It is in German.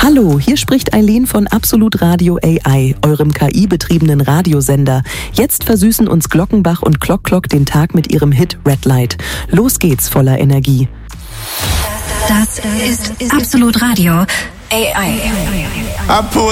Hallo, hier spricht Eileen von Absolut Radio AI, eurem KI-betriebenen Radiosender. Jetzt versüßen uns Glockenbach und Klock Klock den Tag mit ihrem Hit Red Light. Los geht's voller Energie. Das ist Absolut Radio AI.